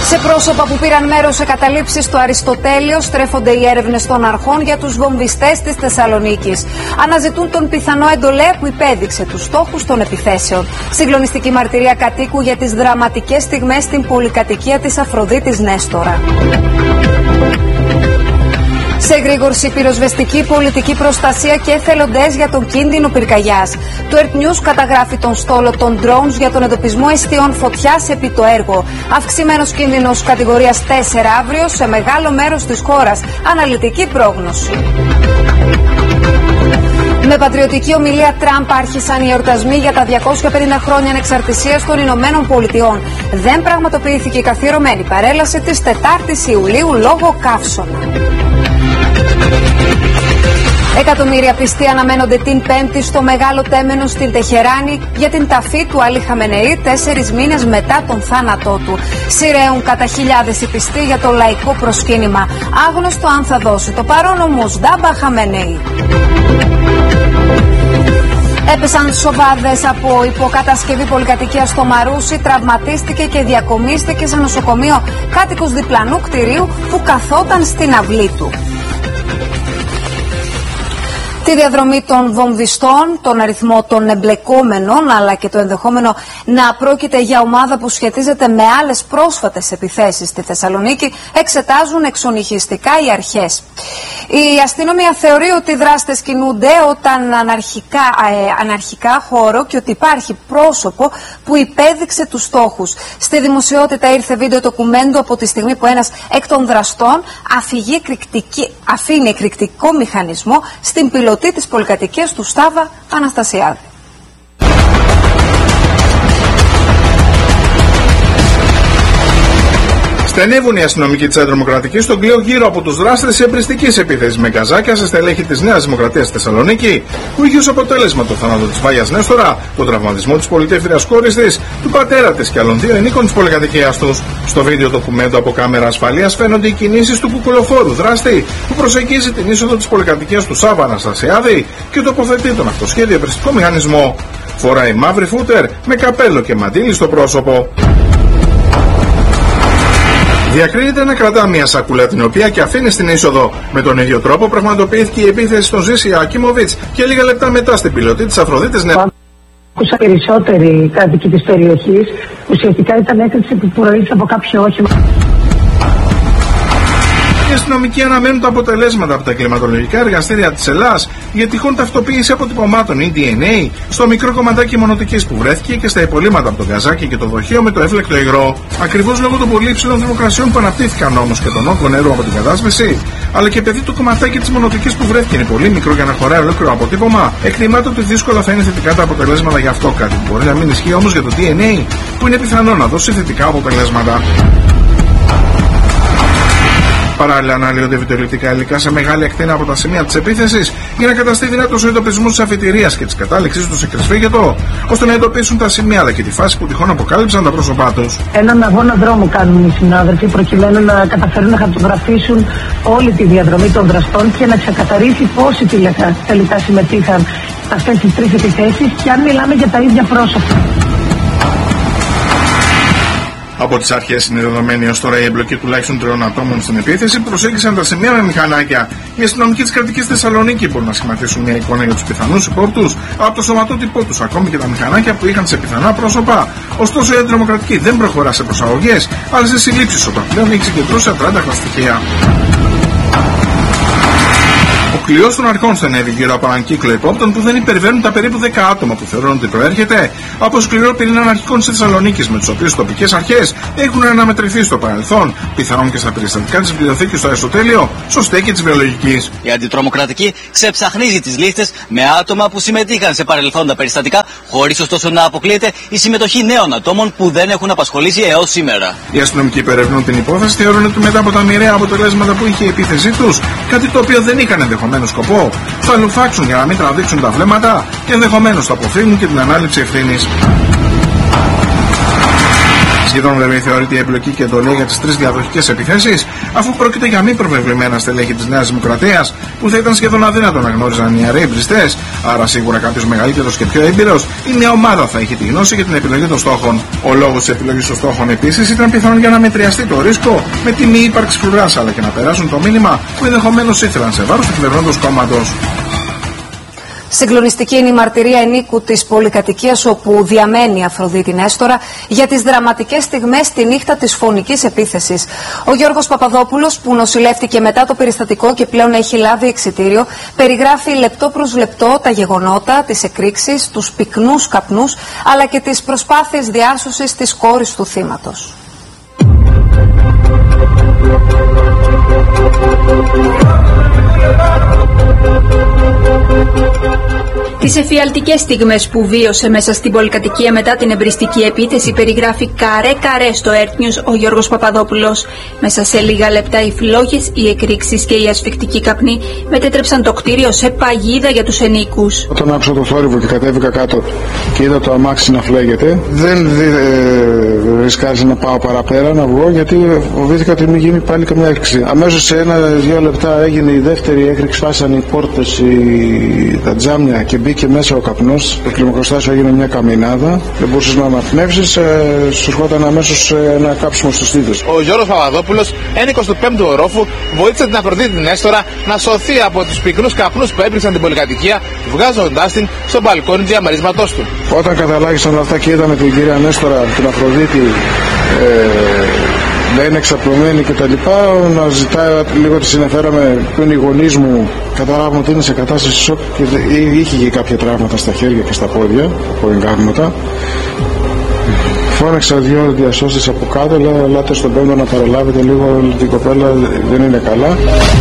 Σε πρόσωπα που πήραν μέρος σε καταλήψεις στο Αριστοτέλειο στρέφονται οι έρευνες των αρχών για τους βομβιστές της Θεσσαλονίκης. Αναζητούν τον πιθανό εντολέα που υπέδειξε τους στόχους των επιθέσεων. Συγκλονιστική μαρτυρία κατοίκου για τις δραματικές στιγμές στην πολυκατοικία της Αφροδίτης Νέστορα. Σε εγρήγορση, πυροσβεστική, πολιτική προστασία και εθελοντές για τον κίνδυνο πυρκαγιάς. Το Earth News καταγράφει τον στόλο των drones για τον εντοπισμό εστιών φωτιάς επί το έργο. Αυξημένος κίνδυνος κατηγορίας 4 αύριο σε μεγάλο μέρος της χώρας. Αναλυτική πρόγνωση. Με πατριωτική ομιλία Τραμπ άρχισαν οι εορτασμοί για τα 250 χρόνια ανεξαρτησίας των Ηνωμένων Πολιτειών. Δεν πραγματοποιήθηκε η καθιερωμένη παρέλαση της 4ης Ιουλίου λόγω καύσωνα. Εκατομμύρια πιστοί αναμένονται την Πέμπτη στο Μεγάλο Τέμενο στην Τεχεράνη για την ταφή του Αλή Χαμενεή 4 μήνες μετά τον θάνατό του. Σειραίουν κατά χιλιάδες οι πιστοί για το λαϊκό προσκύνημα. Άγνωστο αν θα δώσει το παρόν ο Μοσντάμπα Χαμενεή. Έπεσαν σοβάδες από υποκατασκευή πολυκατοικία στο Μαρούσι, τραυματίστηκε και διακομίστηκε σε νοσοκομείο κάτοικος διπλανού κτηρίου που καθόταν στην αυλή του. Τη διαδρομή των βομβιστών, τον αριθμό των εμπλεκόμενων αλλά και το ενδεχόμενο να πρόκειται για ομάδα που σχετίζεται με άλλες πρόσφατες επιθέσεις στη Θεσσαλονίκη εξετάζουν εξονυχιστικά οι αρχές. Η αστυνομία θεωρεί ότι οι δράστες κινούνται όταν αναρχικά χώρο και ότι υπάρχει πρόσωπο που υπέδειξε τους στόχους. Στη δημοσιότητα ήρθε βίντεο ντοκουμέντου από τη στιγμή που ένας εκ των δραστών αφήνει εκρηκτικό μηχανισμό στην πιλωτή της πολυκατοικίας του Στάβα Αναστασιάδη. Στενεύουν οι αστυνομικοί της Αντρομοκρατικής στον κλειό γύρω από τους δράστες της εμπριστικής επίθεσης με γκαζάκια σε στελέχη της Νέας Δημοκρατίας στη Θεσσαλονίκη, που είχε ως αποτέλεσμα το θάνατο της Βάγιας Νέστορα, τον τραυματισμό της πολιτεύθυρας κόρης της, του πατέρα της και άλλων 2 ενίκων της πολυκατοικίας τους. Στο βίντεο ντοκουμέντο από κάμερα ασφαλείας φαίνονται οι κινήσεις του κουκουλοφόρου δράστη που προσεγγίζει την είσοδο της πολυκατοικίας του Σάβα Αναστασιάδη και τοποθετεί τον αυτοσχέδιο εμπριστικό μηχανισμό. Φοράει μαύρη φούτερ με καπέλο και μαντίλι στο πρόσωπο. Διακρίνεται να κρατά μια σακούλα την οποία και αφήνει στην είσοδο. Με τον ίδιο τρόπο πραγματοποιήθηκε η επίθεση στον Ζήση Ακίμοβιτς και λίγα λεπτά μετά στην πιλωτή της Αφροδίτης Νέστορα. Άκουσα περισσότεροι κάτοικοι της περιοχής, ουσιαστικά ήταν έκρηξη που προήλθε από κάποιο όχημα. Οι αστυνομικοί αναμένουν τα αποτελέσματα από τα κλιματολογικά εργαστήρια της Ελλάς για τυχόν ταυτοποίηση αποτυπωμάτων ή DNA στο μικρό κομματάκι μονοτικής που βρέθηκε και στα υπολείμματα από τον γκαζάκι και το δοχείο με το έφλεκτο υγρό. Ακριβώς λόγω των πολύ υψηλών θερμοκρασιών που αναπτύχθηκαν όμως και τον όγκο νερού από την κατάσβεση, αλλά και επειδή το κομματάκι της μονοτικής που βρέθηκε είναι πολύ μικρό για να χωράει ολόκληρο αποτύπωμα, εκτιμάται ότι δύσκολα θα είναι θετικά τα αποτελέσματα για αυτό, κάτι που μπορεί να μην ισχύει όμως για το DNA, που είναι πιθανό να δώσει θετικά αποτελέσματα. Παράλληλα, αναλύονται βιντεοληπτικά υλικά σε μεγάλη ακτίνα από τα σημεία της επίθεσης για να καταστεί δυνατός ο εντοπισμός της αφιτηρίας και της κατάληξης του σε κρυσφύγετο, ώστε να εντοπίσουν τα σημεία αλλά και τη φάση που τυχόν αποκάλυψαν τα πρόσωπά τους. Έναν αγώνα δρόμου κάνουν οι συνάδελφοι προκειμένου να καταφέρουν να χαρτογραφήσουν όλη τη διαδρομή των δραστών και να ξεκαθαρίσει πόσοι τελικά συμμετείχαν σε αυτές τις 3 επιθέσεις και αν μιλάμε για τα ίδια πρόσωπα. Από τις αρχές είναι δεδομένη ως τώρα η εμπλοκή τουλάχιστον 3 ατόμων στην επίθεση που προσέγγισαν τα σημεία με μηχανάκια. Οι αστυνομικοί της κρατικής Θεσσαλονίκη μπορούν να σχηματίσουν μια εικόνα για τους πιθανούς υπόπτους από το σωματότυπό τους, ακόμη και τα μηχανάκια που είχαν σε πιθανά πρόσωπα. Ωστόσο η Αντρομοκρατική δεν προχωρά σε προσαγωγές, αλλά σε συλλήψεις όταν πλέον έχει συγκεντρώσει ατράνταχτα στοιχεία. Ο κλειός των αρχών στενεύει γύρω από έναν κύκλο υπόπτων που δεν υπερβαίνουν τα περίπου 10 άτομα που θεωρούν ότι προέρχεται από σκληρό πυρήνα αρχικών της Θεσσαλονίκης, με τους οποίους τοπικές αρχές έχουν αναμετρηθεί στο παρελθόν, πιθανόν και στα περιστατικά της βιβλιοθήκης στο Αριστοτέλειο, στο στέκι της βιολογικής. Η Αντιτρομοκρατική ξεψαχνίζει τις λίστες με άτομα που συμμετείχαν σε παρελθόντα περιστατικά, χωρίς ωστόσο να αποκλείεται η συμμετοχή νέων ατόμων που δεν έχουν απασχολήσει έως σήμερα. Οι αστυνομικοί υπερευνούν την υπόθεση, θεωρούν ότι μετά από τα μοιραία αποτελέσματα που είχε η επίθεσή τους, κάτι το οποίο δεν είχαν ενδεχομένως σκοπό, θα λουφάξουν για να μην τραβήξουν τα βλέμματα και ενδεχομένως θα αποφύγουν και την ανάληψη ευθύνης. Σχεδόν βέβαια θεωρείται η εμπλοκή και εντολή για τις 3 διαδοχικές επιθέσεις, αφού πρόκειται για μη προβεβλημένα στελέχη της Νέας Δημοκρατίας, που θα ήταν σχεδόν αδύνατο να γνώριζαν οι ιεροί εμπριστές, Άρα σίγουρα κάποιος μεγαλύτερος και πιο έμπειρος, η νέα ομάδα θα έχει τη γνώση για την επιλογή των στόχων. Ο λόγος της επιλογής των στόχων επίσης ήταν πιθανόν για να μετριαστεί το ρίσκο με τη μη ύπαρξη φρουράς, αλλά και να περάσουν το μήνυμα που ενδεχομένως ήθελαν σε βάρος του κυβερνώντος κόμματος. Συγκλονιστική είναι η μαρτυρία ενίκου της πολυκατοικίας όπου διαμένει η Αφροδίτη Νέστορα για τις δραματικές στιγμές τη νύχτα της φωνικής επίθεσης. Ο Γιώργος Παπαδόπουλος, που νοσηλεύτηκε μετά το περιστατικό και πλέον έχει λάβει εξιτήριο, περιγράφει λεπτό προς λεπτό τα γεγονότα, τις εκρήξεις, τους πυκνούς καπνούς, αλλά και τις προσπάθειες διάσωσης της κόρης του θύματος. Τις εφιαλτικές στιγμές που βίωσε μέσα στην πολυκατοικία μετά την εμπριστική επίθεση περιγράφει καρέ-καρέ στο Earth News ο Γιώργος Παπαδόπουλος. Μέσα σε λίγα λεπτά οι φλόγες, οι εκρήξεις και οι ασφυκτικοί καπνοί μετέτρεψαν το κτίριο σε παγίδα για τους ενίκους. Όταν άκουσα το θόρυβο και κατέβηκα κάτω και είδα το αμάξι να φλέγεται, δεν ρισκάριζα να πάω παραπέρα να βγω, γιατί φοβήθηκα ότι μην γίνει πάλι καμιά έκρηξη. Αμέσως σε 1-2 λεπτά έγινε η δεύτερη έκρηξη, φτάσαν οι πόρτες, τα τζάμια και μπήκε μέσα ο καπνός. Το κλιμακροστάσιο έγινε μια καμινάδα. Δεν μπορούσες να αναπνεύσεις, σου ερχόταν αμέσως ένα κάψιμο στους στήθους. Ο Γιώργος Παπαδόπουλος, ένικος του 5ου ορόφου, βοήθησε την Αφροδίτη Νέστορα να σωθεί από τους πυκνούς καπνούς που έπληξαν την πολυκατοικία, βγάζοντάς την στο μπαλκόνι διαμερίσματός του. Όταν καταλάγησαν αυτά και είδαμε την κυρία Νέστορα, την Αφροδίτη, να είναι εξαπλωμένη και τα λοιπά, να ζητάει λίγο, τη συνεφέραμε που είναι οι γονείς μου, καταλάβουμε ότι είναι σε κατάσταση σοκ και είχε και κάποια τραύματα στα χέρια και στα πόδια από εγκάγματα. Φώναξα 2 διασώστες από κάτω, λέω ελάτε στον πέμπτο να παραλάβετε λίγο, την κοπέλα δεν είναι καλά.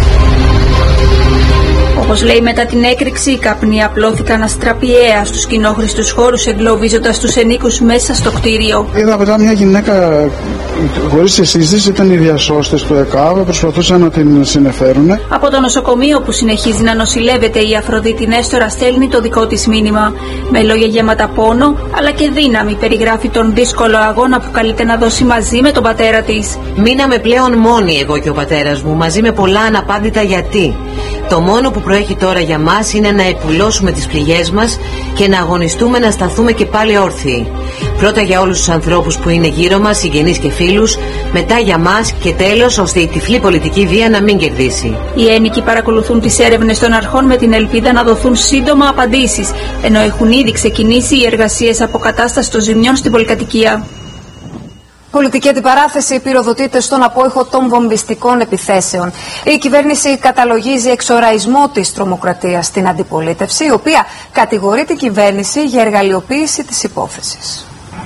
Όπως λέει, μετά την έκρηξη, οι καπνοί απλώθηκαν αστραπιαία στους κοινόχρηστους χώρους, εγκλωβίζοντας τους ενίκους μέσα στο κτίριο. Είδα μετά μια γυναίκα, χωρίς συζήτηση, ήταν οι διασώστες του ΕΚΑΒ, προσπαθούσαν να την συνεφέρουν. Από το νοσοκομείο που συνεχίζει να νοσηλεύεται, η Αφροδίτη Νέστορα στέλνει το δικό της μήνυμα. Με λόγια γεμάτα πόνο, αλλά και δύναμη, περιγράφει τον δύσκολο αγώνα που καλείται να δώσει μαζί με τον πατέρα της. Μείναμε πλέον μόνοι εγώ και ο πατέρας μου, μαζί με πολλά αναπάντητα γιατί. Το μόνο που προέχει τώρα για μας είναι να επουλώσουμε τις πληγές μας και να αγωνιστούμε να σταθούμε και πάλι όρθιοι. Πρώτα για όλους τους ανθρώπους που είναι γύρω μας, συγγενείς και φίλους, μετά για μας και τέλος ώστε η τυφλή πολιτική βία να μην κερδίσει. Οι ένικοι παρακολουθούν τις έρευνες των αρχών με την ελπίδα να δοθούν σύντομα απαντήσεις, ενώ έχουν ήδη ξεκινήσει οι εργασίες αποκατάστασης των ζημιών στην πολυκατοικία. Πολιτική αντιπαράθεση πυροδοτείται στον απόϊχο των βομβιστικών επιθέσεων. Η κυβέρνηση καταλογίζει εξοραϊσμό της τρομοκρατίας στην αντιπολίτευση, η οποία κατηγορεί την κυβέρνηση για εργαλειοποίηση της υπόθεσης.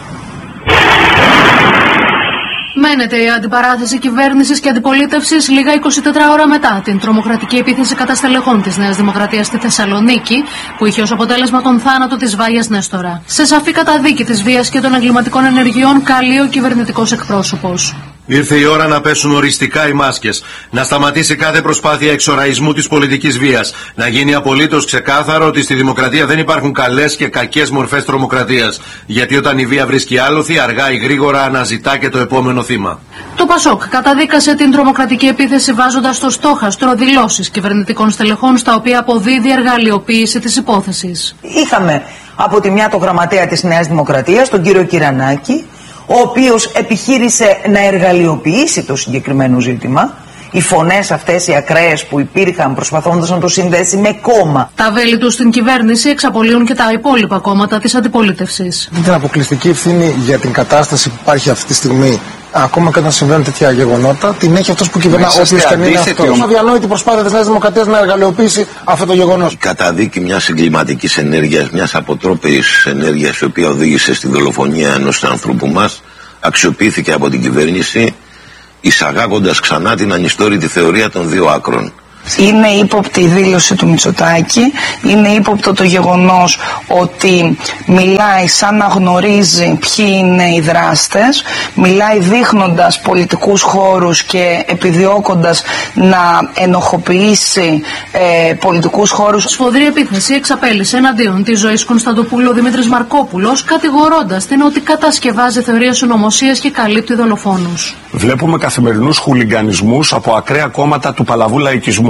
Μένεται η αντιπαράθεση κυβέρνησης και αντιπολίτευσης λίγα 24 ώρα μετά την τρομοκρατική επίθεση κατά στελεχών της Νέας Δημοκρατίας στη Θεσσαλονίκη, που είχε ως αποτέλεσμα τον θάνατο της Βάγιας Νέστορα. Σε σαφή καταδίκη της βίας και των εγκληματικών ενεργειών καλεί ο κυβερνητικός εκπρόσωπος. Ήρθε η ώρα να πέσουν οριστικά οι μάσκες, να σταματήσει κάθε προσπάθεια εξοραϊσμού της πολιτικής βίας, να γίνει απολύτως ξεκάθαρο ότι στη δημοκρατία δεν υπάρχουν καλές και κακές μορφές τρομοκρατίας, γιατί όταν η βία βρίσκει άλοθη, αργά ή γρήγορα αναζητά και το επόμενο θύμα. Το ΠΑΣΟΚ καταδίκασε την τρομοκρατική επίθεση βάζοντας στο στόχαστρο δηλώσεις κυβερνητικών στελεχών στα οποία αποδίδει εργαλειοποίηση της υπόθεσης. Είχαμε από τη μια το γραμματέα της Νέας Δημοκρατίας, τον κύριο Κυρανάκη, ο οποίος επιχείρησε να εργαλειοποιήσει το συγκεκριμένο ζήτημα. Οι φωνές αυτές οι ακραίες που υπήρχαν προσπαθώντας να το συνδέσει με κόμμα. Τα βέλη του στην κυβέρνηση εξαπολύουν και τα υπόλοιπα κόμματα της αντιπολίτευσης. Την αποκλειστική ευθύνη για την κατάσταση που υπάρχει αυτή τη στιγμή, ακόμα και όταν συμβαίνουν τέτοια γεγονότα, την έχει αυτός που κυβερνά, όποιος και αν είναι αυτός. Είναι αδιανόητη προσπάθεια της Νέας Δημοκρατίας να εργαλειοποιήσει αυτό το γεγονός. Η καταδίκη μιας εγκληματικής ενέργειας, μιας αποτρόπαιης ενέργειας, η οποία οδήγησε στην δολοφονία ενός ανθρώπου μας, αξιοποιήθηκε από την κυβέρνηση, εισαγάγοντας ξανά την ανιστόρητη θεωρία των δύο άκρων. Είναι ύποπτη η δήλωση του Μητσοτάκη, είναι ύποπτο το γεγονός ότι μιλάει σαν να γνωρίζει ποιοι είναι οι δράστες, μιλάει δείχνοντας πολιτικούς χώρους και επιδιώκοντας να ενοχοποιήσει πολιτικούς χώρους. Σφοδρή επίθεση εξαπέλυσε εναντίον της Ζωής Κωνσταντοπούλου ο Δημήτρης Μαρκόπουλος, κατηγορώντας την ότι κατασκευάζει θεωρίες συνωμοσίας και καλύπτει δολοφόνους. Βλέπουμε καθημερινούς χουλιγκανισμούς από ακραία κόμματα του παλαβού λαϊκισμού.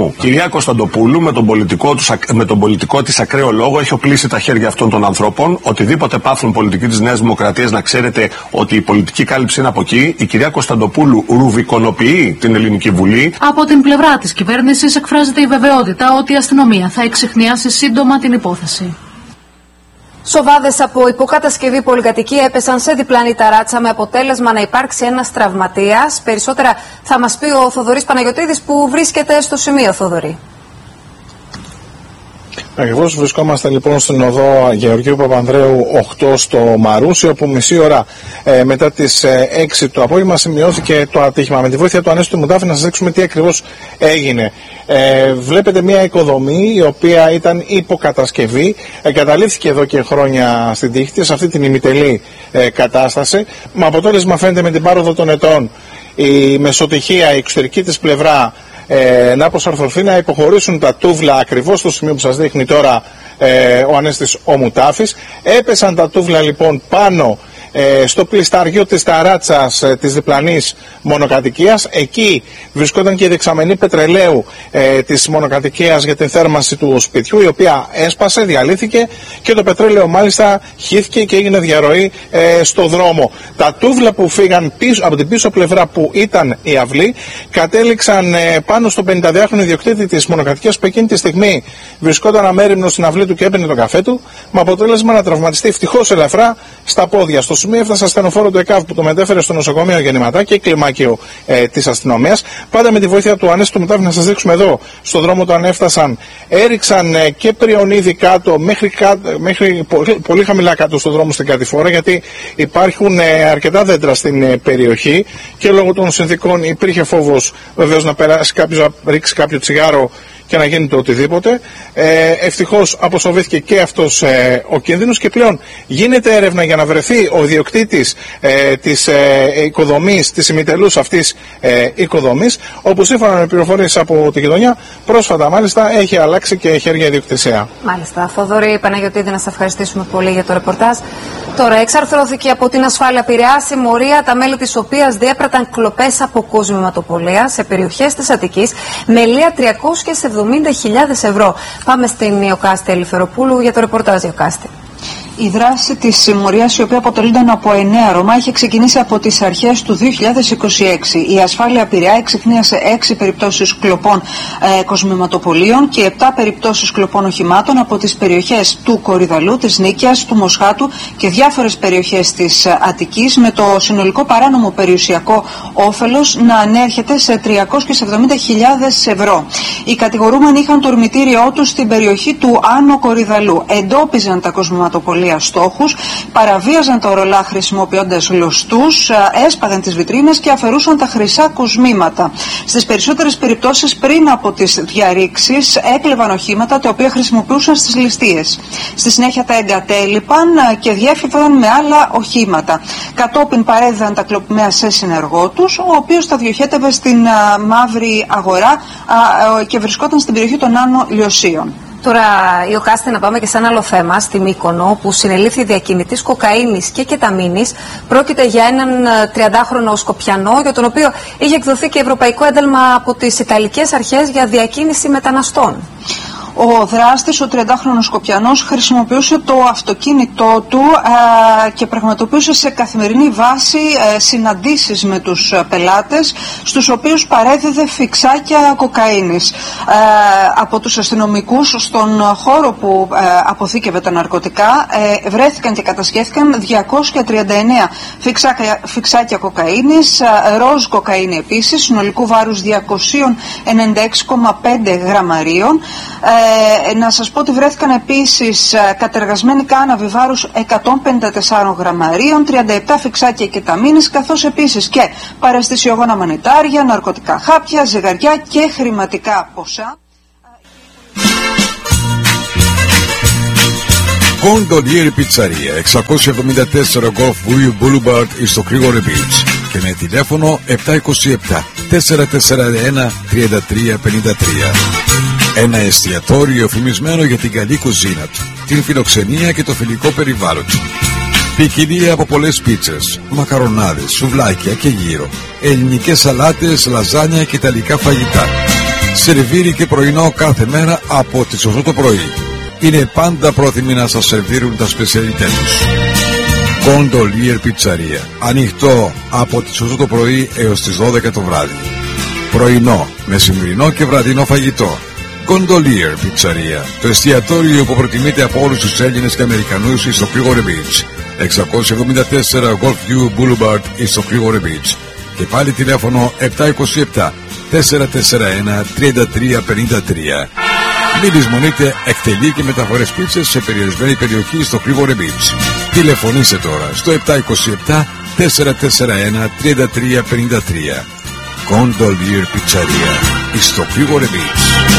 πολιτισμού. Κυρία Κωνσταντοπούλου, με τον πολιτικό της ακραίο λόγο, έχει οπλίσει τα χέρια αυτών των ανθρώπων. Οτιδήποτε πάθουν πολιτικοί της Νέας Δημοκρατίας, να ξέρετε ότι η πολιτική κάλυψη είναι από εκεί. Η κυρία Κωνσταντοπούλου ρουβικονοποιεί την Ελληνική Βουλή. Από την πλευρά της κυβέρνησης εκφράζεται η βεβαιότητα ότι η αστυνομία θα εξιχνιάσει σύντομα την υπόθεση. Σοβάδες από υποκατασκευή πολυκατοικία έπεσαν σε διπλανή ταράτσα με αποτέλεσμα να υπάρξει ένας τραυματίας. Περισσότερα θα μας πει ο Θοδωρής Παναγιωτίδης που βρίσκεται στο σημείο, Θοδωρή. Ακριβώς, βρισκόμαστε λοιπόν στην οδό Γεωργίου Παπανδρέου 8 στο Μαρούσι, όπου μισή ώρα μετά τις 6 το απόγευμα σημειώθηκε το ατύχημα. Με τη βοήθεια του Ανέστου Μουτάφη να σας δείξουμε τι ακριβώς έγινε. Βλέπετε μια οικοδομή η οποία ήταν υποκατασκευή, εγκαταλείφθηκε εδώ και χρόνια στην τύχη της, σε αυτή την ημιτελή κατάσταση. Με αποτέλεσμα φαίνεται με την πάροδο των ετών η μεσοτυχία, η εξωτερική της πλευρά να αποσαρθωθεί, να υποχωρήσουν τα τούβλα ακριβώς στο σημείο που σας δείχνει τώρα ο Ανέστης ο Μουτάφης. Έπεσαν τα τούβλα λοιπόν πάνω στο πλισταριό της ταράτσας της διπλανής μονοκατοικίας. Εκεί βρισκόταν και η δεξαμενή πετρελαίου της μονοκατοικίας για την θέρμανση του σπιτιού, η οποία έσπασε, διαλύθηκε και το πετρέλαιο μάλιστα χύθηκε και έγινε διαρροή στο δρόμο. Τα τούβλα που φύγαν από την πίσω πλευρά που ήταν η αυλή κατέληξαν πάνω στο 52χρονο ιδιοκτήτη της μονοκατοικίας, που εκείνη τη στιγμή βρισκόταν αμέριμνο στην αυλή του και έπαιρνε τον καφέ του, με αποτέλεσμα να τραυματιστεί ευτυχώς ελαφρά στα πόδια. Στο σημείο έφτασε ασθενοφόρο του ΕΚΑΒ που το μετέφερε στο νοσοκομείο Γεννηματά και κλιμάκιο της αστυνομίας. Πάντα με τη βοήθεια του Ανέστου Μουτάφη, να σας δείξουμε εδώ στον δρόμο όταν έφτασαν, έριξαν και πριονίδι κάτω, μέχρι πολύ χαμηλά κάτω στον δρόμο στην κατηφόρα, γιατί υπάρχουν αρκετά δέντρα στην περιοχή και λόγω των συνθήκων υπήρχε φόβος βεβαίως να περάσει κάποιος, να ρίξει κάποιο τσιγάρο και να γίνει το οτιδήποτε. Ευτυχώς αποσοβήθηκε και αυτός ο κίνδυνος και πλέον γίνεται έρευνα για να βρεθεί ο ιδιοκτήτης της οικοδομής, της ημιτελούς αυτής οικοδομής, όπου σύμφωνα με πληροφορίες από τη γειτονιά πρόσφατα μάλιστα έχει αλλάξει και χέρια ιδιοκτησία. Μάλιστα. Θοδωρή Παναγιωτίδη, να σας ευχαριστήσουμε πολύ για το ρεπορτάζ. Τώρα εξαρθρώθηκε από την Ασφάλεια Πειραιά συμμορία, τα μέλη της οποίας διέπραταν κλοπές από κοσμηματοπολία σε περιοχές της Αττικής με λία 370.000 ευρώ. Πάμε στην Ιωκάστη Ελευθεροπούλου για το ρεπορτάζ. Ιωκάστη. Η δράση της συμμορίας, η οποία αποτελούνταν από 9 Ρωμά, είχε ξεκινήσει από τις αρχές του 2026. Η Ασφάλεια Πειραιά εξιχνίασε 6 περιπτώσεις κλοπών κοσμηματοπολίων και 7 περιπτώσεις κλοπών οχημάτων από τις περιοχές του Κορυδαλού, της Νίκαιας, του Μοσχάτου και διάφορες περιοχές της Αττικής, με το συνολικό παράνομο περιουσιακό όφελος να ανέρχεται σε 370.000 ευρώ. Οι κατηγορούμενοι είχαν το ορμητήριό τους στην περιοχή του Άνω Κορυδαλού. Εντόπιζαν τα κοσμηματοπολία στόχους, παραβίαζαν τα ορολά χρησιμοποιώντας λωστούς, έσπαγαν τις βιτρίνες και αφαιρούσαν τα χρυσά κοσμήματα. Στις περισσότερες περιπτώσεις, πριν από τις διαρρήξεις, έκλεβαν οχήματα τα οποία χρησιμοποιούσαν στις ληστείες. Στη συνέχεια τα εγκατέλειπαν και διέφυγαν με άλλα οχήματα. Κατόπιν παρέδιδαν τα κλοπημένα σε συνεργό τους, ο οποίος τα διοχέτευε στην μαύρη αγορά και βρισκόταν στην περιοχή των Άνω Λιωσίων. Τώρα, Ιωκάστη, να πάμε και σε ένα άλλο θέμα, στη Μύκονο, που συνελήφθη διακινητής κοκαίνης και κεταμίνης. Πρόκειται για έναν 30χρονο Σκοπιανό, για τον οποίο είχε εκδοθεί και ευρωπαϊκό ένταλμα από τις Ιταλικές αρχές για διακίνηση μεταναστών. Ο δράστης, ο 30χρονος Σκοπιανός, χρησιμοποιούσε το αυτοκίνητό του και πραγματοποιούσε σε καθημερινή βάση συναντήσεις με τους πελάτες, στους οποίους παρέδιδε φιξάκια κοκαίνης. Από τους αστυνομικούς στον χώρο που αποθήκευε τα ναρκωτικά βρέθηκαν και κατασχέθηκαν 239 φιξάκια κοκαίνης, ροζ κοκαίνη επίσης, συνολικού βάρους 296,5 γραμμαρίων. Να σας πω ότι βρέθηκαν επίσης κατεργασμένοι κάναβοι βάρους 154 γραμμαρίων, 37 φιξάκια κεταμίνης, καθώς επίσης και παραισθησιογόνα μανιτάρια, ναρκωτικά χάπια, ζυγαριά και χρηματικά ποσά. Gondolieri Pizzeria, 674 Golf View Boulevard στο Κρήγορε Beach και με τηλέφωνο 727 441 3353. Ένα εστιατόριο φημισμένο για την καλή κουζίνα του, την φιλοξενία και το φιλικό περιβάλλον του. Ποικιλία από πολλές πίτσες, μακαρονάδες, σουβλάκια και γύρο, ελληνικές σαλάτες, λαζάνια και ιταλικά φαγητά. Σερβίρι και πρωινό κάθε μέρα από τις 8 το πρωί. Είναι πάντα πρόθυμοι να σας σερβίρουν τα σπεσιαλιτέ τους. Gondolier Πιτσαρία. Ανοιχτό από τις 8 το πρωί έως τις 12 το βράδυ. Πρωινό, μεσημβρινό και βραδινό φαγητό. Gondolier Πιτσαρία. Το εστιατόριο που προτιμείται από όλους τους Έλληνες και Αμερικανούς στο Κρήγορε Beach. 674 Golfview Boulevard στο Κρήγορε Beach. Και πάλι τηλέφωνο 727 441 3353. Μην λησμονείτε, εκτελεί και μεταφορές πίτσες σε περιορισμένη περιοχή στο Κρήγορε Beach. Τηλεφωνήστε τώρα στο 727 441 3353. Gondolier Πιτσαρία στο Κρήγορε Beach.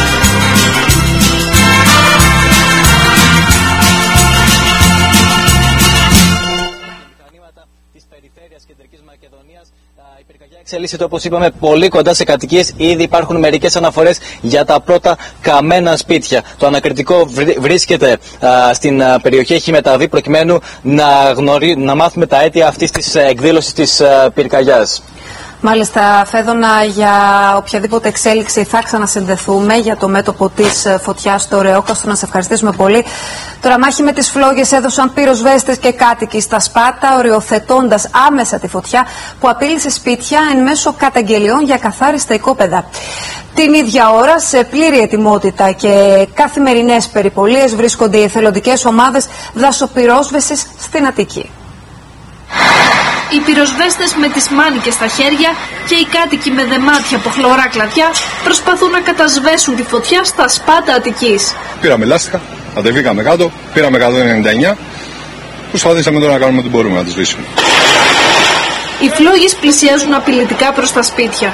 Εξελίσσεται, όπως είπαμε, πολύ κοντά σε κατοικίες. Ήδη υπάρχουν μερικές αναφορές για τα πρώτα καμένα σπίτια. Το ανακριτικό βρίσκεται στην περιοχή, έχει μεταβεί προκειμένου να μάθουμε τα αίτια αυτής της εκδήλωσης της πυρκαγιάς. Μάλιστα, Φέδωνα, για οποιαδήποτε εξέλιξη θα ξανασυνδεθούμε για το μέτωπο της φωτιάς στο Ρεόκαστρο. Να σε ευχαριστήσουμε πολύ. Τώρα, μάχη με τις φλόγες έδωσαν πυροσβέστες και κάτοικοι στα Σπάτα, οριοθετώντας άμεσα τη φωτιά που απείλησε σπίτια εν μέσω καταγγελιών για καθάριστα οικόπεδα. Την ίδια ώρα, σε πλήρη ετοιμότητα και καθημερινές περιπολίες, βρίσκονται οι εθελοντικές ομάδες δασοπυρόσβεσης στην Αττική. Οι πυροσβέστες με τις μάνικες στα χέρια και οι κάτοικοι με δεμάτια από χλωρά κλαδιά προσπαθούν να κατασβέσουν τη φωτιά στα Σπάτα Αττικής. Πήραμε λάστιχα, κατεβήκαμε κάτω, πήραμε 199, προσπαθήσαμε τώρα να κάνουμε ό,τι μπορούμε να τις σβήσουμε. Οι φλόγες πλησιάζουν απειλητικά προς τα σπίτια.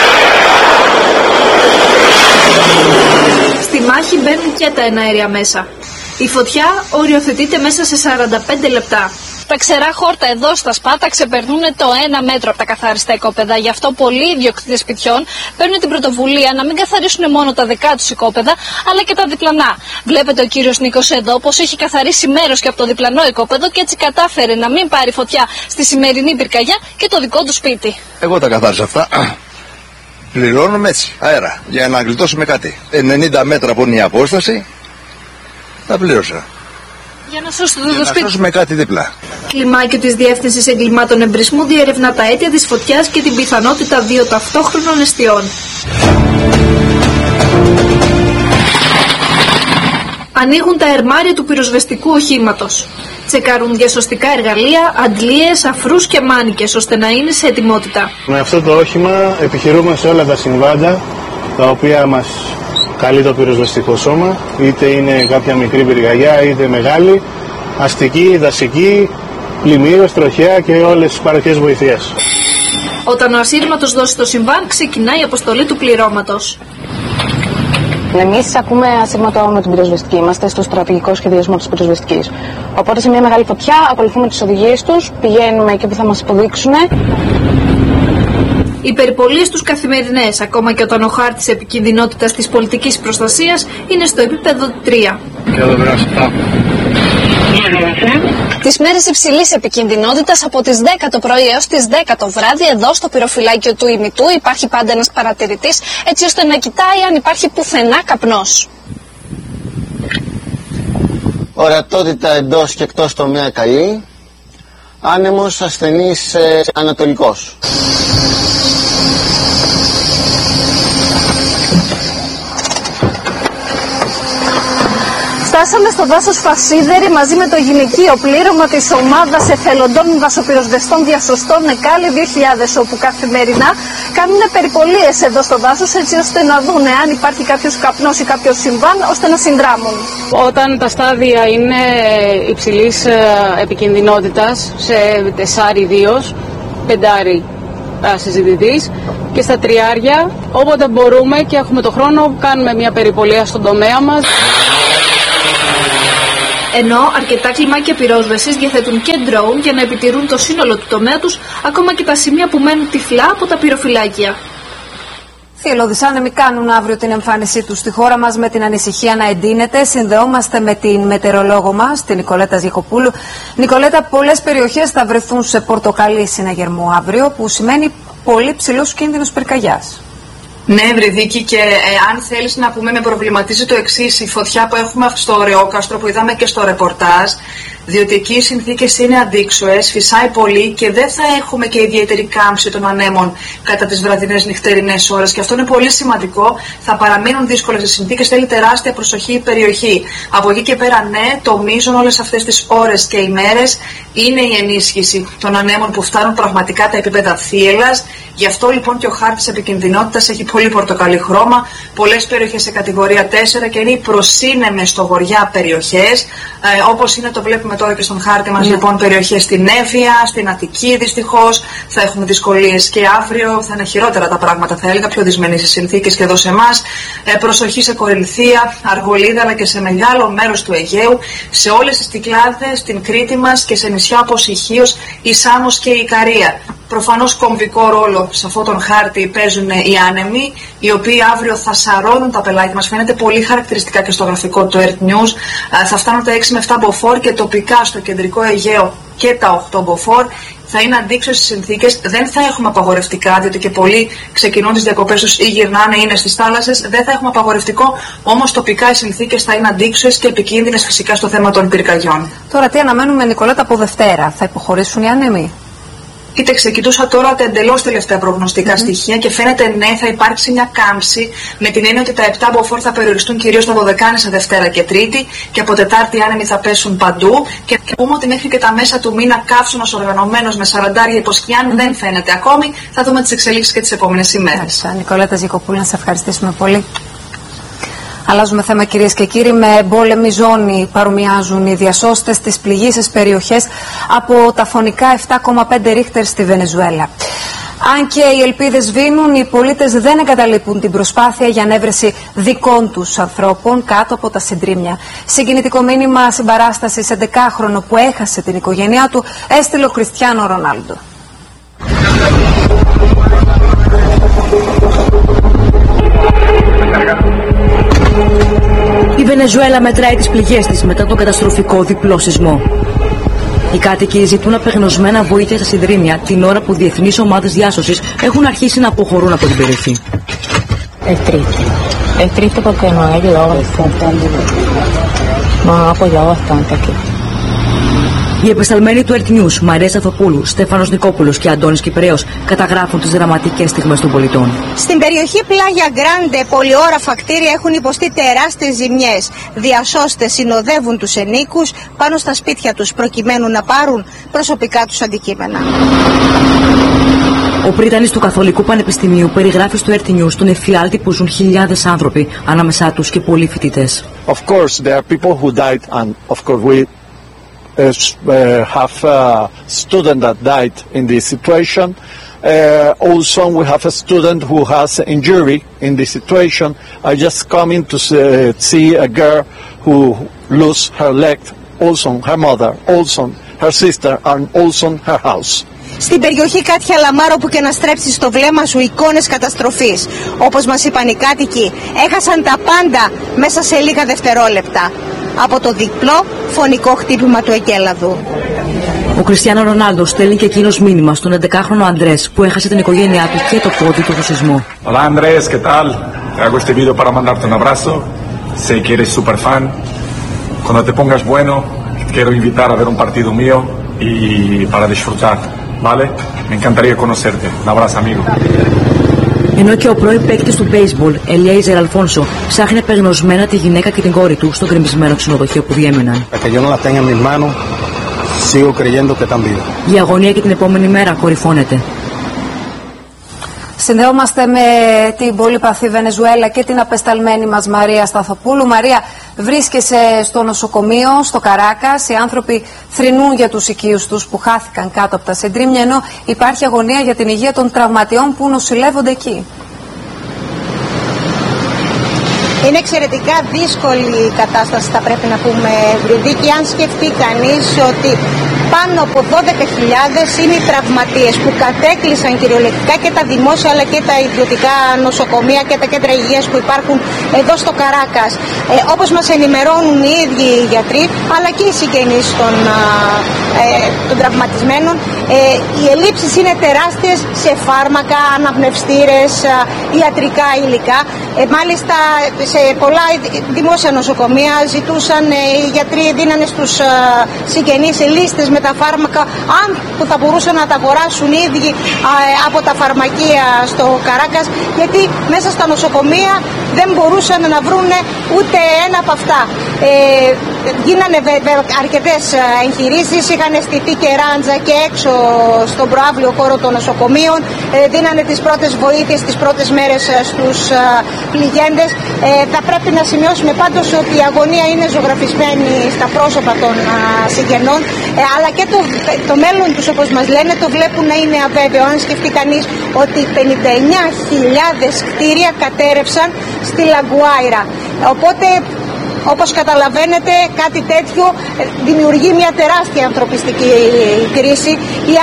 Στη μάχη μπαίνουν και τα εναέρια μέσα. Η φωτιά οριοθετείται μέσα σε 45 λεπτά. Τα ξερά χόρτα εδώ στα Σπάτα ξεπερνούν το 1 μέτρο από τα καθάριστα οικόπεδα. Γι' αυτό πολλοί ιδιοκτήτες σπιτιών παίρνουν την πρωτοβουλία να μην καθαρίσουν μόνο τα δικά τους οικόπεδα, αλλά και τα διπλανά. Βλέπετε ο κύριος Νίκος εδώ πως έχει καθαρίσει μέρος και από το διπλανό οικόπεδο και έτσι κατάφερε να μην πάρει φωτιά στη σημερινή πυρκαγιά και το δικό του σπίτι. Εγώ τα καθάρισα αυτά. Πληρώνουμε έτσι, αέρα, για να γλιτώσουμε κάτι. 90 μέτρα από η απόσταση, τα πλήρωσα. Για να σώσουμε το σπίτι. Να σώσουμε κάτι δίπλα. Κλιμάκιο της Διεύθυνσης Εγκλημάτων Εμπρισμού διερευνά τα αίτια της φωτιάς και την πιθανότητα 2 ταυτόχρονων εστιών. Ανοίγουν τα ερμάρια του πυροσβεστικού οχήματος. Τσεκάρουν διασωστικά εργαλεία, αντλίες, αφρούς και μάνικες ώστε να είναι σε ετοιμότητα. Με αυτό το όχημα επιχειρούμε σε όλα τα συμβάντα τα οποία μας καλεί το πυροσβεστικό σώμα, είτε είναι κάποια μικρή πυρκαγιά είτε μεγάλη, αστική, δασική, πλημμύρες, τροχέα και όλες τις παροχές βοηθείας. Όταν ο ασύρματος δώσει το συμβάν, ξεκινάει η αποστολή του πληρώματος. Εμείς ακούμε ασύρματο με την πυροσβεστική, είμαστε στο στρατηγικό σχεδιασμό της πυροσβεστικής. Οπότε σε μια μεγάλη φωτιά ακολουθούμε τις οδηγίες τους, πηγαίνουμε εκεί που θα μας υποδείξουν. Οι περιπολίες τους καθημερινές, ακόμα και όταν ο χάρτης επικινδυνότητας της πολιτικής προστασίας είναι στο επίπεδο 3. Τις μέρες υψηλής επικινδυνότητας από τις 10 το πρωί έως τις 10 το βράδυ εδώ στο πυροφυλάκιο του ημιτού υπάρχει πάντα ένας παρατηρητής έτσι ώστε να κοιτάει αν υπάρχει πουθενά καπνός. Ορατότητα εντός και εκτός τομέα καλή. Άνεμος ασθενής ανατολικός. Φτάσαμε στο δάσος Φασίδερη μαζί με το γυναικείο πλήρωμα της ομάδας εθελοντών δασοπυροσβεστών διασωστών Εκάλη 2000, όπου καθημερινά κάνουν περιπολίες εδώ στο δάσος έτσι ώστε να δουν αν υπάρχει κάποιος καπνός ή κάποιο συμβάν ώστε να συνδράμουν. Όταν τα στάδια είναι υψηλής επικινδυνότητας σε 4-2, 5 συζητητής και στα 3, όποτε μπορούμε και έχουμε το χρόνο κάνουμε μια περιπολία στον τομέα μας. Ενώ αρκετά κλιμάκια πυρόσβεσης διαθέτουν και ντρόουν για να επιτηρούν το σύνολο του τομέα τους, ακόμα και τα σημεία που μένουν τυφλά από τα πυροφυλάκια. Θυελλώδεις άνεμοι κάνουν αύριο την εμφάνισή τους στη χώρα μας με την ανησυχία να εντείνεται. Συνδεόμαστε με την μετεωρολόγο μας, την Νικολέτα Ζικοπούλου. Νικολέτα, πολλές περιοχές θα βρεθούν σε πορτοκαλί συναγερμό αύριο, που σημαίνει πολύ ψηλός κίνδυνος πυρκαγιάς. Ναι, Ευρυδίκη, και αν θέλεις να πούμε, με προβληματίζει το εξής: η φωτιά που έχουμε στο Ρεόκαστρο, που είδαμε και στο ρεπορτάζ, διότι εκεί οι συνθήκες είναι αντίξωες, φυσάει πολύ και δεν θα έχουμε και ιδιαίτερη κάμψη των ανέμων κατά τις βραδινές νυχτερινές ώρες. Και αυτό είναι πολύ σημαντικό. Θα παραμείνουν δύσκολες οι συνθήκες, θέλει τεράστια προσοχή η περιοχή. Από εκεί και πέρα, ναι, το μείζον όλες αυτές τις ώρες και ημέρες είναι η ενίσχυση των ανέμων που φτάνουν πραγματικά τα επίπεδα θύελλας. Γι' αυτό λοιπόν και ο χάρτης επικινδυνότητας έχει πολύ πορτοκαλί χρώμα, πολλές περιοχές σε κατηγορία 4 και είναι οι προσύνεμες στο βοριά περιοχές, όπως είναι, το βλέπουμε τώρα και στον χάρτη μας, λοιπόν, περιοχές στην Εύβοια, στην Αττική δυστυχώς, θα έχουμε δυσκολίες και αύριο, θα είναι χειρότερα τα πράγματα, θα έλεγα, πιο δυσμενείς οι συνθήκες και εδώ σε εμάς. Προσοχή σε Κορινθία, Αργολίδα, αλλά και σε μεγάλο μέρος του Αιγαίου, σε όλες τις Κυκλάδες, στην Κρήτη μας και σε νησιά όπως η Χίος, η Σάμος και η Ικαρία. Προφανώς κομβικό ρόλο σε αυτόν τον χάρτη παίζουν οι άνεμοι, οι οποίοι αύριο θα σαρώνουν τα πελάγια μας. Φαίνεται πολύ χαρακτηριστικά και στο γραφικό του Earth News. Θα φτάνουν τα 6 με 7 μποφόρ και τοπικά στο κεντρικό Αιγαίο και τα 8 μποφόρ. Θα είναι αντίξωες στις συνθήκες, δεν θα έχουμε απαγορευτικά, διότι και πολλοί ξεκινούν τις διακοπές τους ή γυρνάνε, είναι στις θάλασσες. Δεν θα έχουμε απαγορευτικό, όμως τοπικά οι συνθήκες θα είναι αντίξωες και επικίνδυνες φυσικά στο θέμα των πυρκαγιών. Τώρα τι αναμένουμε, Νικολέτα, από Δευτέρα? Θα υποχωρήσουν οι άνεμοι? Κοίταξε, κοιτούσα τώρα τα εντελώς τελευταία προγνωστικά στοιχεία και φαίνεται, ναι, θα υπάρξει μια κάμψη, με την έννοια ότι τα 7 μποφόρ θα περιοριστούν κυρίως στα Δωδεκάνησα Δευτέρα και Τρίτη και από Τετάρτη οι άνεμοι θα πέσουν παντού. Και πούμε ότι μέχρι και τα μέσα του μήνα καύσωνας οργανωμένος με 40 υποσκιάν δεν φαίνεται ακόμη. Θα δούμε τις εξελίξεις και τις επόμενες ημέρες. Νικολέτα Ζικοπούλη, να σε ευχαριστήσουμε πολύ. Αλλάζουμε θέμα, κυρίες και κύριοι. Με εμπόλεμη ζώνη παρομοιάζουν οι διασώστες στις πληγήσεις περιοχές από τα φωνικά 7,5 ρίχτερ στη Βενεζουέλα. Αν και οι ελπίδες σβήνουν, οι πολίτες δεν εγκαταλείπουν την προσπάθεια για ανέβρεση δικών τους ανθρώπων κάτω από τα συντρίμμια. Συγκινητικό μήνυμα συμπαράστασης 11χρονο που έχασε την οικογένειά του έστειλε ο Κριστιάνο Ρονάλντο. Η Βενεζουέλα μετράει τις πληγές της μετά τον καταστροφικό διπλό σεισμό. Οι κάτοικοι ζητούν απεγνωσμένα βοήθεια στα συντρίμμια την ώρα που διεθνείς ομάδες διάσωσης έχουν αρχίσει να αποχωρούν από την περιοχή. Es triste porque nos ha ayudado bastante. Nos ha apoyado bastante aquí. Οι επεσταλμένοι του Earth News, Μαρία Σταθοπούλου, Στέφανος Νικόπουλος και Αντώνης Κυπραίος, καταγράφουν τις δραματικές στιγμές των πολιτών. Στην περιοχή Πλάγια Γκράντε, πολυόραφα κτίρια έχουν υποστεί τεράστιες ζημιές. Διασώστες συνοδεύουν τους ενίκους πάνω στα σπίτια τους προκειμένου να πάρουν προσωπικά τους αντικείμενα. Ο πρίτανης του Καθολικού Πανεπιστημίου περιγράφει στο Earth News τον εφιάλτη που ζουν χιλιάδες άνθρωποι, ανάμεσά τους και πολλοί φοιτητές. Of course, there are people who died, and of course we have a student that died in this situation. Also, we have a student who has injury in this situation. I just coming to see a girl who lost her leg, also her mother, also her sister, and also her house. Στην περιοχή Κάτια Λαμάρο, που και να στρέψεις το βλέμμα σου, εικόνες καταστροφής. Όπως μας είπαν οι κάτοικοι, έχασαν τα πάντα μέσα σε λίγα δευτερόλεπτα από το διπλό φωνικό χτύπημα του εκέλαδου. Ο Κριστιάνο Ρονάλντο στέλνει και εκείνος μήνυμα στον 11χρονο Αντρές που έχασε την οικογένειά του και το πόδι του στο σεισμό. Hola Andrés, ¿qué tal? Te hago este video para mandarte un abrazo. Sé que eres super fan. Cuando te pongas bueno, quiero invitar a ver un partido mío y para disfrutar, ¿vale? Me encantaría conocerte. Un abrazo, amigo. Ενώ και ο πρώην παίκτης του baseball, Ελιέιζερ Αλφόνσο, ψάχνει απεγνωσμένα τη γυναίκα και την κόρη του στο γκρεμισμένο ξενοδοχείο που διέμεναν. Η αγωνία και την επόμενη μέρα κορυφώνεται. Συνδεόμαστε με την πολύπαθη Βενεζουέλα και την απεσταλμένη μας Μαρία Σταθοπούλου. Μαρία, βρίσκεσαι στο νοσοκομείο, στο Καράκας. Οι άνθρωποι θρηνούν για τους οικείους τους που χάθηκαν κάτω από τα συντρίμμια, ενώ υπάρχει αγωνία για την υγεία των τραυματιών που νοσηλεύονται εκεί. Είναι εξαιρετικά δύσκολη η κατάσταση, θα πρέπει να πούμε, Ευρυδίκη. Αν σκεφτεί κανείς ότι πάνω από 12.000 είναι οι τραυματίες που κατέκλυσαν κυριολεκτικά και τα δημόσια αλλά και τα ιδιωτικά νοσοκομεία και τα κέντρα υγείας που υπάρχουν εδώ στο Καράκας. Όπως μας ενημερώνουν οι ίδιοι οι γιατροί αλλά και οι συγγενείς των τραυματισμένων, Οι ελλείψεις είναι τεράστιες σε φάρμακα, αναπνευστήρες, ιατρικά υλικά. Μάλιστα σε πολλά δημόσια νοσοκομεία ζητούσαν, οι γιατροί δίνανε στους συγγενείς λίστες με τα φάρμακα που θα μπορούσαν να τα αγοράσουν οι ίδιοι από τα φαρμακεία στο Καράκας, γιατί μέσα στα νοσοκομεία δεν μπορούσαν να βρούνε ούτε ένα από αυτά. Γίνανε αρκετές εγχειρήσεις, είχαν στηθεί και ράντζα και έξω στον προαύλιο χώρο των νοσοκομείων, δίνανε τις πρώτες βοήθειες τις πρώτες μέρες στους πληγέντες. Θα πρέπει να σημειώσουμε πάντως ότι η αγωνία είναι ζωγραφισμένη στα πρόσωπα των συγγενών, αλλά και το μέλλον τους, όπως μας λένε, το βλέπουν να είναι αβέβαιο. Αν σκεφτεί κανείς ότι 59.000 κτίρια κατέρευσαν στη Λαγκουάιρα. Οπότε, όπως καταλαβαίνετε, κάτι τέτοιο δημιουργεί μια τεράστια ανθρωπιστική κρίση.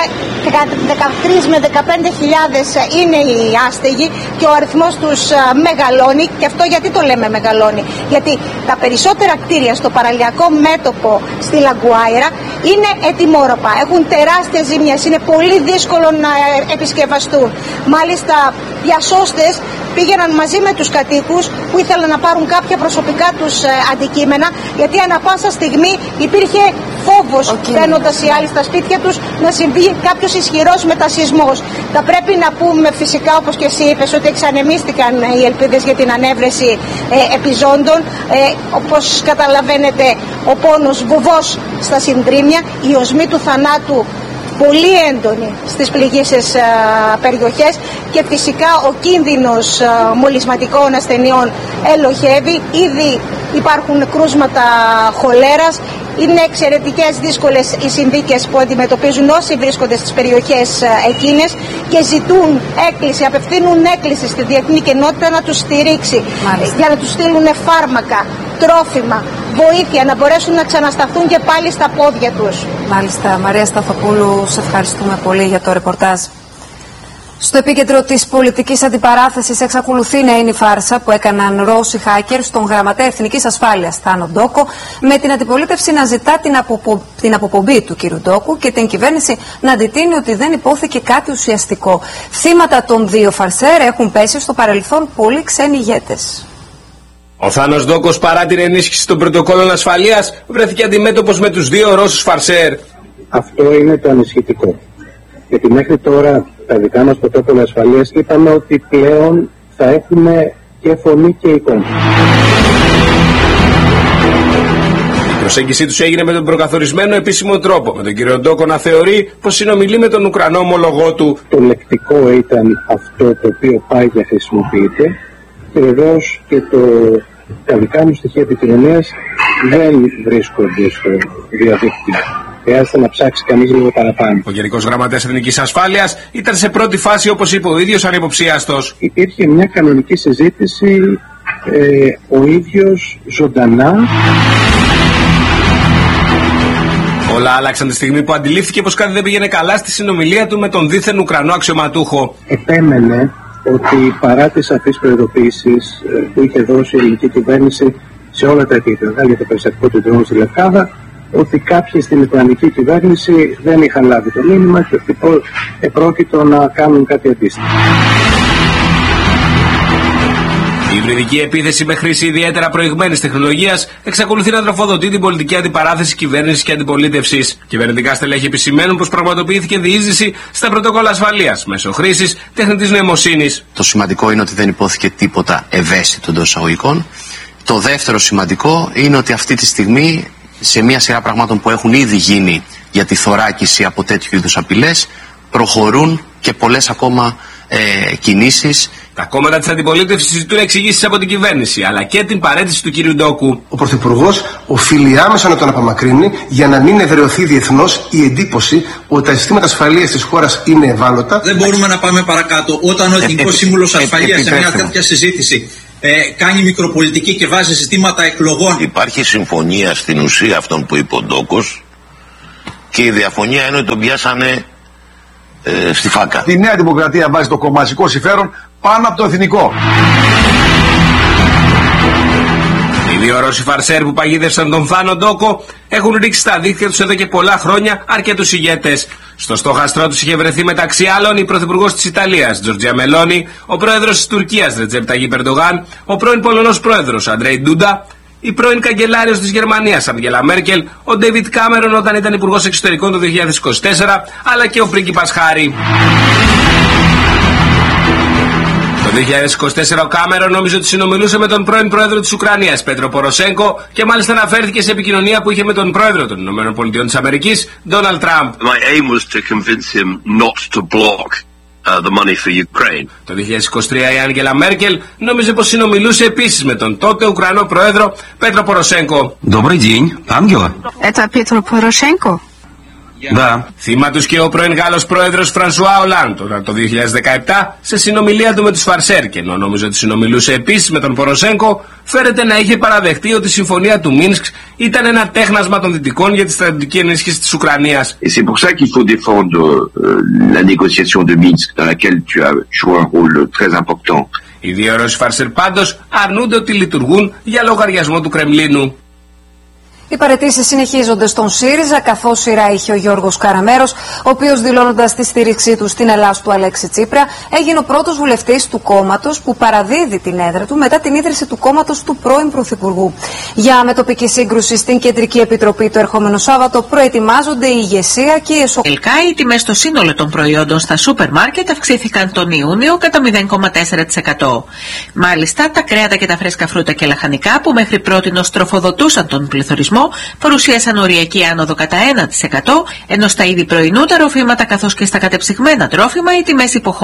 13 με 15.000 είναι οι άστεγοι και ο αριθμός τους μεγαλώνει. Και αυτό γιατί το λέμε μεγαλώνει? Γιατί τα περισσότερα κτίρια στο παραλιακό μέτωπο στη Λαγκουάιρα είναι ετοιμόρροπα, έχουν τεράστιες ζημιές, είναι πολύ δύσκολο να επισκευαστούν. Μάλιστα, διασώστες πήγαιναν μαζί με τους κατοίκους που ήθελαν να πάρουν κάποια προσωπικά τους αντικείμενα, γιατί ανα πάσα στιγμή υπήρχε φόβος, μπαίνοντας οι άλλοι στα σπίτια τους, να συμβεί κάποιος ισχυρός μετασυσμός. Θα πρέπει να πούμε φυσικά, όπως και εσύ είπες, ότι εξανεμίστηκαν οι ελπίδες για την ανέβρεση επιζώντων. Όπως καταλαβαίνετε, ο πόνος βουβός στα συντρίμμια, η οσμή του θανάτου πολύ έντονη στις πληγήσεις περιοχές και φυσικά ο κίνδυνος μολυσματικών ασθενειών ελοχεύει. Ήδη υπάρχουν κρούσματα χολέρας. Είναι εξαιρετικές δύσκολες οι συνθήκες που αντιμετωπίζουν όσοι βρίσκονται στις περιοχές εκείνες και ζητούν έκκληση, απευθύνουν έκκληση στη διεθνή κοινότητα να τους στηρίξει. Μάλιστα. Για να τους στείλουν φάρμακα, τρόφιμα, βοήθεια, να μπορέσουν να ξανασταθούν και πάλι στα πόδια τους. Μάλιστα. Μαρία Σταθοπούλου, σε ευχαριστούμε πολύ για το ρεπορτάζ. Στο επίκεντρο της πολιτικής αντιπαράθεσης εξακολουθεί να είναι η φάρσα που έκαναν Ρώσοι hackers στον γραμματέα Εθνικής Ασφάλειας Θάνο Ντόκο, με την αντιπολίτευση να ζητά την αποπομπή του κ. Ντόκου και την κυβέρνηση να αντιτείνει ότι δεν υπόθηκε κάτι ουσιαστικό. Θύματα των δύο φαρσέρ έχουν πέσει στο παρελθόν πολλοί ξένοι ηγέτες. Ο Θάνος Ντόκος, παρά την ενίσχυση των πρωτοκόλων ασφαλείας, βρέθηκε αντιμέτωπος με τους δύο Ρώσους φαρσέρ. Αυτό είναι το ανησυχητικό. Γιατί μέχρι τώρα τα δικά μας πρωτόκολλα ασφαλείας είπαμε ότι πλέον θα έχουμε και φωνή και εικόνα. Η προσέγγιση τους έγινε με τον προκαθορισμένο επίσημο τρόπο, με τον κύριο Ντόκο να θεωρεί πως συνομιλεί με τον Ουκρανό ομολογό του. Το λεκτικό ήταν αυτό το οποίο πάει και χρησιμοποιείται και βεβαίως και τα δικά μου στοιχεία επικοινωνίας δεν βρίσκονται στο διαδίκτυο. Χρειάζεται να ψάξει κανείς λίγο παραπάνω. Ο Γενικός Γραμματέας Εθνικής Ασφάλειας ήταν σε πρώτη φάση, όπως είπε ο ίδιος, ανυποψίαστος. Υπήρχε μια κανονική συζήτηση, ο ίδιος ζωντανά. Όλα άλλαξαν τη στιγμή που αντιλήφθηκε πως κάτι δεν πήγαινε καλά στη συνομιλία του με τον δίθεν Ουκρανό αξιωματούχο. Επέμενε ότι παρά τις σαφείς προειδοποίησεις που είχε δώσει η ελληνική κυβέρνηση σε όλα τα επίπεδα για το περιστατικό του ντρόουν στη Λευκάδα, ότι κάποιοι στην Ουκρανική κυβέρνηση δεν είχαν λάβει το μήνυμα και ότι επρόκειτο να κάνουν κάτι αντίστοιχο. Η υβριδική επίθεση με χρήση ιδιαίτερα προηγμένης τεχνολογίας εξακολουθεί να τροφοδοτεί την πολιτική αντιπαράθεση κυβέρνησης και αντιπολίτευσης. Κυβερνητικά στελέχη επισημαίνουν πως πραγματοποιήθηκε διείσδυση στα πρωτόκολλα ασφαλείας μέσω χρήσης τεχνητής νοημοσύνης. Το σημαντικό είναι ότι δεν υπόθηκε τίποτα ευαίσθητο εντός εισαγωγικών. Το δεύτερο σημαντικό είναι ότι αυτή τη στιγμή, σε μια σειρά πραγμάτων που έχουν ήδη γίνει για τη θωράκιση από τέτοιου είδους απειλές, προχωρούν και πολλές ακόμα κινήσεις. Τα κόμματα της αντιπολίτευσης ζητούν εξηγήσεις από την κυβέρνηση, αλλά και την παραίτηση του κύριου Ντόκου. Ο Πρωθυπουργός οφείλει άμεσα να τον απομακρύνει για να μην εδραιωθεί διεθνώς η εντύπωση ότι τα συστήματα ασφαλείας της χώρας είναι ευάλωτα. Δεν μπορούμε να πάμε παρακάτω. Όταν ο Εθνικός Σύμβουλος Ασφαλείας σε μια τέτοια συζήτηση κάνει μικροπολιτική και βάζει ζητήματα εκλογών. Υπάρχει συμφωνία στην ουσία αυτών που είπε ο Ντόκος και η διαφωνία είναι ότι τον πιάσανε στη φάκα. Η Νέα Δημοκρατία βάζει το κομματικό συμφέρον πάνω από το εθνικό. Οι δύο Ρώσοι φαρσέρ που παγίδευσαν τον Φάνο Ντόκο έχουν ρίξει στα δίχτυα τους εδώ και πολλά χρόνια αρκετούς ηγέτες. Στο στόχαστρό τους είχε βρεθεί μεταξύ άλλων η πρωθυπουργός της Ιταλίας, Τζορτζία Μελόνι, ο πρόεδρος της Τουρκίας, Ρετζέπ Ταγίπ Ερντογάν, ο πρώην Πολωνός πρόεδρος, Αντρέι Ντούντα, η πρώην καγκελάριος της Γερμανίας, Αγγέλα Μέρκελ, ο Ντέιβιτ Κάμερον όταν ήταν υπουργός εξωτερικών το 2024, αλλά και ο πρίγκιπας Χάρι. Το 2024 ο Κάμερον νόμιζε ότι συνομιλούσε με τον πρώην πρόεδρο της Ουκρανίας, Πέτρο Ποροσέγκο, και μάλιστα αναφέρθηκε σε επικοινωνία που είχε με τον πρόεδρο των ΗΠΑ, Ντόναλντ Τραμπ. My aim was to convince him not to block the money for Ukraine. Το 2023 η Άγγελα Μέρκελ νόμιζε πως συνομιλούσε επίσης με τον τότε Ουκρανό πρόεδρο Πέτρο Ποροσέγκο. Добрый день, Ангела. Это Петр Порошенко? Да. Θύμα τους και ο πρώην Γάλλος πρόεδρος Φρανσουά Ολάντ το 2017 σε συνομιλία του με τους Φαρσέρ, και ενώ νόμιζε ότι συνομιλούσε επίσης με τον Ποροσέγκο, φέρεται να είχε παραδεχτεί ότι η συμφωνία του Μίνσκ ήταν ένα τέχνασμα των Δυτικών για τη στρατιωτική ενίσχυση της Ουκρανίας. Et c'est pour ça qu'il faut défendre la négociation de Minsk dans laquelle tu as joué un rôle très important. Οι δύο Ρώσοι Φαρσέρ πάντως αρνούνται ότι λειτουργούν για λογαριασμό του Κρεμλίνου. Οι παραιτήσεις συνεχίζονται στον ΣΥΡΙΖΑ, καθώς σειρά είχε ο Γιώργος Καραμέρος, ο οποίος δηλώνοντας τη στήριξή του στην Ελλάς του Αλέξη Τσίπρα, έγινε ο πρώτος βουλευτής του κόμματος που παραδίδει την έδρα του μετά την ίδρυση του κόμματος του πρώην Πρωθυπουργού. Για μετοπική σύγκρουση στην Κεντρική Επιτροπή το ερχόμενο Σάββατο προετοιμάζονται η ηγεσία και η Τελικά, οι τιμές στο σύνολο των προϊόντων στα σούπερ μάρκετ αυξήθηκαν τον Ιούνιο κατά 0,4%. Μάλιστα, τα κρέατα και τα φρέσκα φρούτα και λαχανικά που μέχρι πρότινος τροφοδοτούσαν τον πληθωρισμό παρουσίασαν οριακή άνοδο κατά 1%, ενώ στα είδη πρωινού, τα ροφήματα καθώς και στα κατεψυγμένα τρόφιμα οι τιμές υποχώρησαν